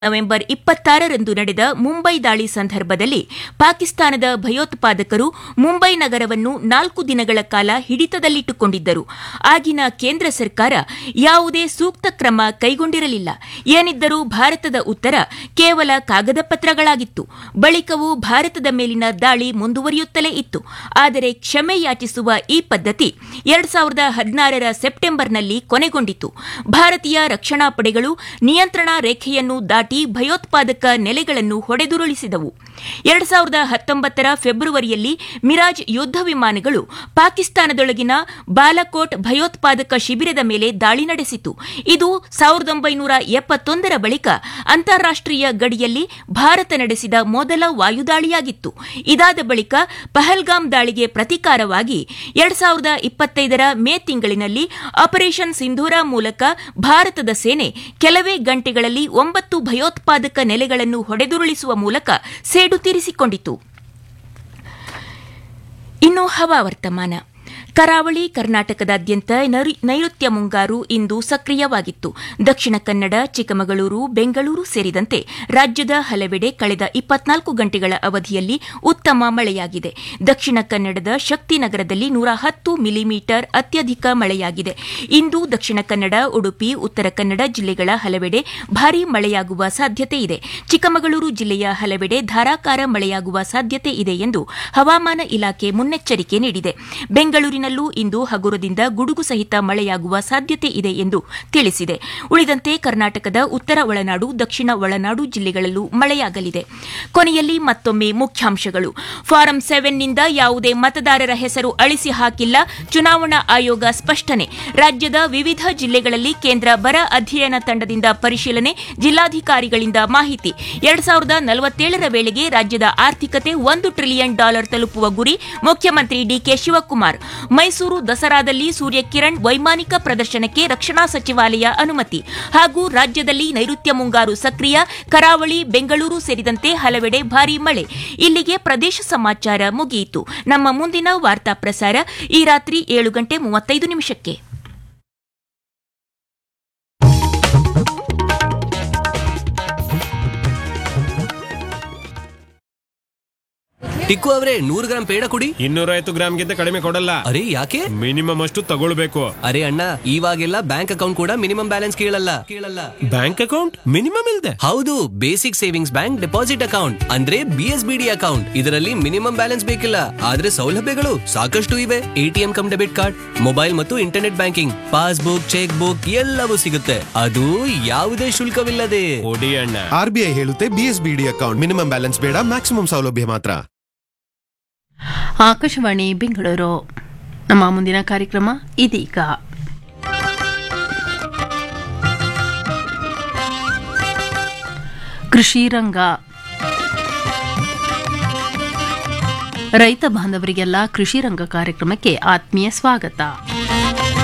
November 26ರಂದು ನಡೆದ ಮುಂಬೈ ದಾಳಿ ಸಂದರ್ಭದಲ್ಲಿ ಪಾಕಿಸ್ತಾನದ ಭಯೋತ್ಪಾದಕರು ಮುಂಬೈ ನಗರವನ್ನು 4 ದಿನಗಳ ಕಾಲ ಹಿಡಿತದಲ್ಲಿಟ್ಟುಕೊಂಡಿದ್ದರು. ಆಗಿನ ಕೇಂದ್ರ ಸರ್ಕಾರ ಯಾವುದೇ ಸೂಕ್ತ ಕ್ರಮ ಕೈಗೊಂಡಿರಲಿಲ್ಲ. ಏನಿದ್ದರೂ ಭಾರತದ ಉತ್ತರ ಕೇವಲ ಕಾಗದ ಪತ್ರಗಳಾಗಿತ್ತು. ಬಳಿಕವೂ ಭಾರತದ ಮೇಲಿನ ದಾಳಿ ಮುಂದುವರಿಯುತ್ತಲೇ ಇತ್ತು. ಆದರೆ ಕ್ಷಮೆ ಯಾಚಿಸುವ ಈ ಪದ್ಧತಿ 2016ರ ಸೆಪ್ಟೆಂಬರ್ನಲ್ಲಿ ಕೊನೆಗೊಂಡಿತು. ಭಾರತೀಯ ರಕ್ಷಣಾ ಪಡೆಗಳು ನಿಯಂತ್ರಣ ರೇಖೆಯನ್ನು ದಾಟಿ ಭಯೋತ್ಪಾದಕ ನೆಲೆಗಳನ್ನು ಹೊಡೆದುರುಳಿಸಿದವು. 2019ರ ಫೆಬ್ರವರಿಯಲ್ಲಿ ಮಿರಾಜ್ ಯುದ್ಧ ವಿಮಾನಗಳು ಪಾಕಿಸ್ತಾನದೊಳಗಿನ ಬಾಲಾಕೋಟ್ ಭಯೋತ್ಪಾದಕ ಶಿಬಿರದ ಮೇಲೆ ದಾಳಿ ನಡೆಸಿತು. ಇದು 1971ರ ಬಳಿಕ ಅಂತಾರಾಷ್ಟೀಯ ಗಡಿಯಲ್ಲಿ ಭಾರತ ನಡೆಸಿದ ಮೊದಲ ವಾಯುದಾಳಿಯಾಗಿತ್ತು. ಇದಾದ ಬಳಿಕ ಪಹಲ್ಗಾಮ್ ದಾಳಿಗೆ ಪ್ರತೀಕಾರವಾಗಿ 2025ರ ಮೇ ತಿಂಗಳಿನಲ್ಲಿ ಆಪರೇಷನ್ ಸಿಂಧೂರ ಮೂಲಕ ಭಾರತದ ಸೇನೆ ಕೆಲವೇ ಗಂಟೆಗಳಲ್ಲಿ 9 ಭಯೋತ್ಪಾದಕ ನೆಲೆಗಳನ್ನು ಹೊಡೆದುರುಳಿಸುವ ಮೂಲಕ ಸೇಡು ತೀರಿಸಿಕೊಂಡಿತು. ಇನ್ನು ಹವಾವರ್ತಮಾನ. ಕರಾವಳಿ ಕರ್ನಾಟಕದಾದ್ಯಂತ ನೈಋತ್ಯ ಮುಂಗಾರು ಇಂದು ಸಕ್ರಿಯವಾಗಿತ್ತು. ದಕ್ಷಿಣ ಕನ್ನಡ, ಚಿಕ್ಕಮಗಳೂರು, ಬೆಂಗಳೂರು ಸೇರಿದಂತೆ ರಾಜ್ಯದ ಹಲವೆಡೆ ಕಳೆದ 24 ಗಂಟೆಗಳ ಅವಧಿಯಲ್ಲಿ ಉತ್ತಮ ಮಳೆಯಾಗಿದೆ. ದಕ್ಷಿಣ ಕನ್ನಡದ ಶಕ್ತಿನಗರದಲ್ಲಿ 110 ಮಿಲಿಮೀಟರ್ ಅತ್ಯಧಿಕ ಮಳೆಯಾಗಿದೆ. ಇಂದು ದಕ್ಷಿಣ ಕನ್ನಡ, ಉಡುಪಿ, ಉತ್ತರ ಕನ್ನಡ ಜಿಲ್ಲೆಗಳ ಹಲವೆಡೆ ಭಾರೀ ಮಳೆಯಾಗುವ ಸಾಧ್ಯತೆ ಇದೆ. ಚಿಕ್ಕಮಗಳೂರು ಜಿಲ್ಲೆಯ ಹಲವೆಡೆ ಧಾರಾಕಾರ ಮಳೆಯಾಗುವ ಸಾಧ್ಯತೆ ಇದೆ ಎಂದು ಹವಾಮಾನ ಇಲಾಖೆ ಮುನ್ನೆಚ್ಚರಿಕೆ ನೀಡಿದೆ. ಬೆಂಗಳೂರಿನಲ್ಲೂ ಇಂದು ಹಗುರದಿಂದ ಗುಡುಗು ಸಹಿತ ಮಳೆಯಾಗುವ ಸಾಧ್ಯತೆ ಇದೆ ಎಂದು ತಿಳಿಸಿದೆ. ಉಳಿದಂತೆ ಕರ್ನಾಟಕದ ಉತ್ತರ ಒಳನಾಡು, ದಕ್ಷಿಣ ಒಳನಾಡು ಜಿಲ್ಲೆಗಳಲ್ಲೂ ಮಳೆಯಾಗಲಿದೆ. ಕೊನೆಯಲ್ಲಿ ಮತ್ತೊಮ್ಮೆ ಮುಖ್ಯಾಂಶಗಳು. ಫಾರಂ 7ನಿಂದ ಯಾವುದೇ ಮತದಾರರ ಹೆಸರು ಅಳಿಸಿ ಹಾಕಿಲ್ಲ, ಚುನಾವಣಾ ಆಯೋಗ ಸ್ಪಷ್ಟನೆ. ರಾಜ್ಯದ ವಿವಿಧ ಜಿಲ್ಲೆಗಳಲ್ಲಿ ಕೇಂದ್ರ ಬರ ಅಧ್ಯಯನ ತಂಡದಿಂದ ಪರಿಶೀಲನೆ, ಜಿಲ್ಲಾಧಿಕಾರಿಗಳಿಂದ ಮಾಹಿತಿ. 2047ರ ವೇಳೆಗೆ ರಾಜ್ಯದ ಆರ್ಥಿಕತೆ $1 ಟ್ರಿಲಿಯನ್ ತಲುಪುವ ಗುರಿ, ಮುಖ್ಯಮಂತ್ರಿ ಡಿಕೆ ಶಿವಕುಮಾರ್. ಮೈಸೂರು ದಸರಾದಲ್ಲಿ ಸೂರ್ಯಕಿರಣ್ ವೈಮಾನಿಕ ಪ್ರದರ್ಶನಕ್ಕೆ ರಕ್ಷಣಾ ಸಚಿವಾಲಯ ಅನುಮತಿ. ಹಾಗೂ ರಾಜ್ಯದಲ್ಲಿ ನೈಋತ್ಯ ಮುಂಗಾರು ಸಕ್ರಿಯ, ಕರಾವಳಿ, ಬೆಂಗಳೂರು ಸೇರಿದಂತೆ ಹಲವೆಡೆ ಭಾರೀ ಮಳೆ. ಇಲ್ಲಿಗೆ ಪ್ರದೇಶ ಸಮಾಚಾರ ಮುಗಿಯಿತು. ನಮ್ಮ ಮುಂದಿನ ವಾರ್ತಾ ಪ್ರಸಾರ ಈ ರಾತ್ರಿ 7:35. ಟಿಕ್ಕು ಅವರೇ 100 ಗ್ರಾಂ ಪೇಡ ಕೊಡಿ. 250 ಗ್ರಾಮ್ಗಿಂತ ಕಡಿಮೆ ಕೊಡಲ್ಲ. ಅರೆ ಯಾಕೆ? ಮಿನಿಮಮ್ ಅಷ್ಟು ತಗೊಳ್ಬೇಕು. ಅರೆ ಅಣ್ಣ, ಇವಾಗೆಲ್ಲ ಬ್ಯಾಂಕ್ ಅಕೌಂಟ್ ಕೂಡ ಮಿನಿಮಮ್ ಬ್ಯಾಲೆನ್ಸ್ ಕೇಳಲ್ಲ. ಬ್ಯಾಂಕ್ ಅಕೌಂಟ್ ಮಿನಿಮಮ್ ಇಲ್ದೆ? ಹೌದು, basic savings bank deposit account ಅಂದ್ರೆ BSBD ಅಕೌಂಟ್. ಇದರಲ್ಲಿ ಮಿನಿಮಮ್ ಬ್ಯಾಲೆನ್ಸ್ ಬೇಕಿಲ್ಲ. ಆದ್ರೆ ಸೌಲಭ್ಯಗಳು ಸಾಕಷ್ಟು ಇವೆ. ATM come debit card, mobile ಮತ್ತು internet banking, passbook, cheque book ಎಲ್ಲವೂ ಸಿಗುತ್ತೆ. ಅದು ಯಾವುದೇ ಶುಲ್ಕವಿಲ್ಲದೆ. ಕೊಡಿ ಅಣ್ಣ. RBI ಹೇಳುತ್ತೆ BSBD ಅಕೌಂಟ್ ಮಿನಿಮಮ್ ಬ್ಯಾಲೆನ್ಸ್ ಬೇಡ, ಮ್ಯಾಕ್ಸಿಮಮ್ ಸೌಲಭ್ಯ ಮಾತ್ರ. ಆಕಾಶವಾಣಿ ಬೆಂಗಳೂರು. ನಮ್ಮ ಮುಂದಿನ ಕಾರ್ಯಕ್ರಮ ಇದೀಗ. ಕೃಷಿ ರಂಗ. ರೈತ ಬಾಂಧವರಿಗೆಲ್ಲ ಕೃಷಿ ರಂಗ ಕಾರ್ಯಕ್ರಮಕ್ಕೆ ಆತ್ಮೀಯ ಸ್ವಾಗತ.